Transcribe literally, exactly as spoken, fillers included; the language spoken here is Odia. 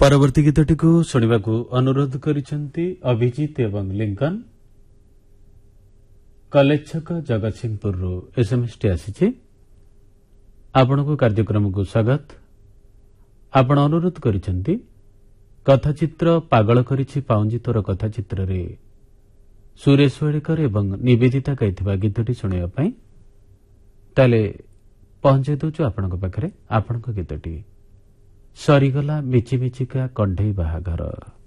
ପରବର୍ତ୍ତୀ ଗୀତଟିକୁ ଶୁଣିବାକୁ ଅନୁରୋଧ କରିଛନ୍ତି ଅଭିଜିତ ଏବଂ ଲିଙ୍କନ। କଲେଜ ଛକ ଜଗତସିଂହପୁରରୁ ଏସ୍ଏମ୍ଏସ୍ଟି ଆସିଛି। ଆପଣଙ୍କୁ କାର୍ଯ୍ୟକ୍ରମକୁ ସ୍ୱାଗତ। ଆପଣ ଅନୁରୋଧ କରିଛନ୍ତି କଥାଚିତ୍ର ପାଗଳ କରିଛି ପାଉଁଜି ତୋର କଥାଚିତ୍ରରେ ସୁରେଶ ୱାଡେକର ଏବଂ ନିବେଦିତା ଗାଇଥିବା ଗୀତଟି ଶୁଣିବା ପାଇଁ। ତାହେଲେ ପହଞ୍ଚାଇ ଦେଉଛୁ ଆପଣଙ୍କ ପାଖରେ ଆପଣଙ୍କ ଗୀତଟି। ସରିଗଲା ମିଚିମିଚିକା କଣ୍ଢେଇ ବାହାଘର।